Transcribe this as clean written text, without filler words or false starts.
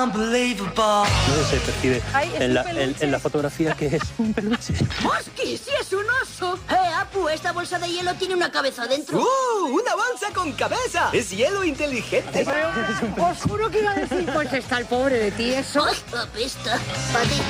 No se percibe en la fotografía que es un peluche. ¡Hosky, sí es un oso! Apu, esta bolsa de hielo tiene una cabeza dentro. ¡Una bolsa con cabeza! ¡Es hielo inteligente! Os juro que iba a decir, pues está el pobre de ti, eso. ¡Ay, apesta! Pati,